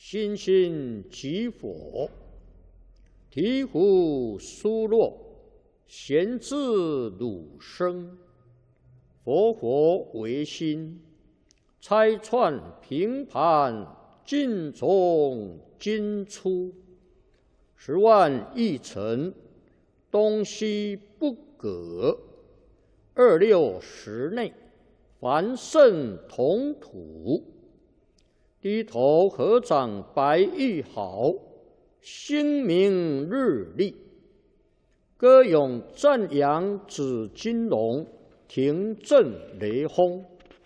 心心即佛，醍醐疏落，闲自汝生。佛佛唯心，拆穿平盘，尽从今出。10万亿尘，东西不隔。26时内，凡圣同土。低头合掌白玉好，星明日丽。歌咏赞扬紫金龙，庭震雷轰。